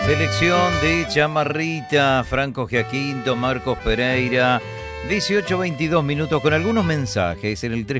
Selección de Chamarrita, Franco Giaquinto, Marcos Pereira. 18:22 minutos con algunos mensajes en el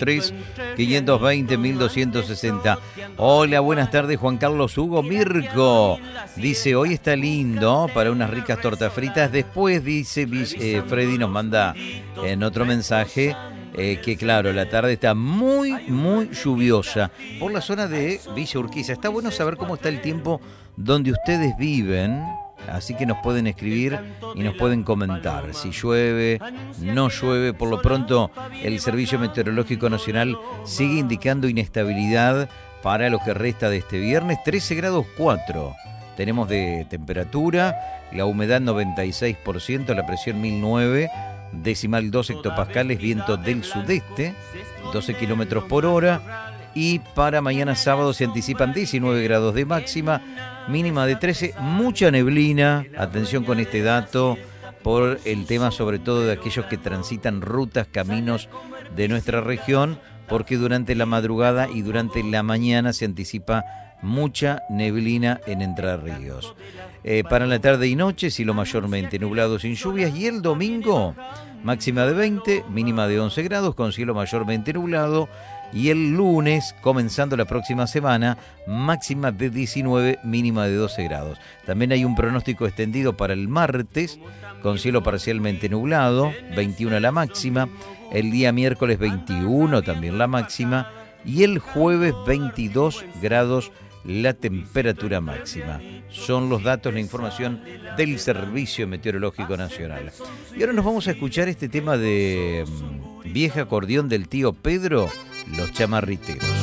343-520-1260. Hola, buenas tardes, Juan Carlos Hugo Mirko. Dice, hoy está lindo para unas ricas tortas fritas. Después, dice Freddy, nos manda en otro mensaje que claro, la tarde está muy lluviosa por la zona de Villa Urquiza. Está bueno saber cómo está el tiempo donde ustedes viven. Así que nos pueden escribir y nos pueden comentar si llueve, no llueve. Por lo pronto, el Servicio Meteorológico Nacional sigue indicando inestabilidad para lo que resta de este viernes. 13 grados 4 tenemos de temperatura, la humedad 96%, la presión 1009, decimal 2 hectopascales, viento del sudeste, 12 kilómetros por hora. Y para mañana sábado se anticipan 19 grados de máxima, mínima de 13, mucha neblina. Atención con este dato por el tema sobre todo de aquellos que transitan rutas, caminos de nuestra región, porque durante la madrugada y durante la mañana se anticipa mucha neblina en Entre Ríos. Para la tarde y noche, cielo mayormente nublado sin lluvias, y el domingo máxima de 20, mínima de 11 grados con cielo mayormente nublado. Y el lunes, comenzando la próxima semana, máxima de 19, mínima de 12 grados. También hay un pronóstico extendido para el martes, con cielo parcialmente nublado, 21 la máxima. El día miércoles 21 también la máxima. Y el jueves 22 grados la temperatura máxima. Son los datos, la información del Servicio Meteorológico Nacional. Y ahora nos vamos a escuchar este tema de Vieja Acordeón del tío Pedro, Los Chamarriteros.